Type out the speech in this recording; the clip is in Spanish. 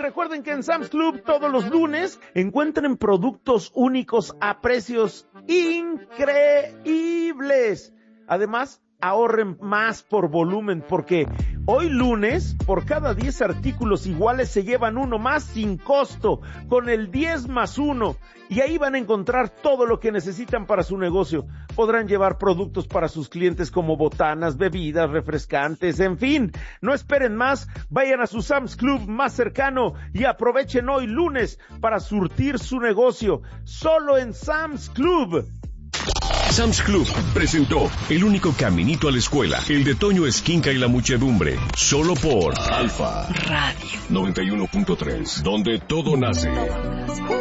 recuerden que en Sam's Club todos los lunes encuentren productos únicos a precios increíbles. Además, ahorren más por volumen, porque hoy lunes, por cada 10 artículos iguales se llevan uno más sin costo, con el 10 más 1. Y ahí van a encontrar todo lo que necesitan para su negocio. Podrán llevar productos para sus clientes como botanas, bebidas, refrescantes, en fin. No esperen más, vayan a su Sam's Club más cercano y aprovechen hoy lunes para surtir su negocio. Solo en Sam's Club. Sam's Club presentó El único caminito a la escuela, el de Toño Esquinca y la muchedumbre, solo por Alfa Radio 91.3, donde todo nace.